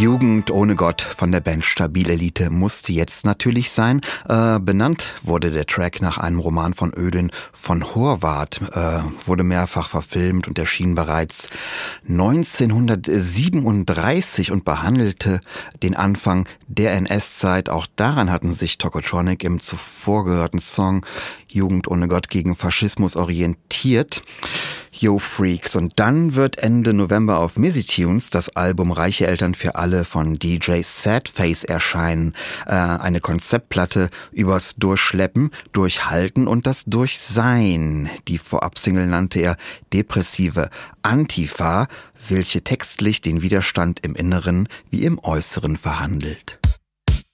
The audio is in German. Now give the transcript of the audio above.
Jugend ohne Gott von der Band Stabil-Elite musste jetzt natürlich sein. Benannt wurde der Track nach einem Roman von Ödön von Horvath, wurde mehrfach verfilmt und erschien bereits 1937 und behandelte den Anfang der NS-Zeit. Auch daran hatten sich Tokotronic im zuvor gehörten Song Jugend ohne Gott gegen Faschismus orientiert. Yo Freaks. Und dann wird Ende November auf Mizzy Tunes das Album Reiche Eltern für alle von DJ Sadface erscheinen. Eine Konzeptplatte übers Durchschleppen, Durchhalten und das Durchsein. Die Vorabsingle nannte er Depressive Antifa, welche textlich den Widerstand im Inneren wie im Äußeren verhandelt.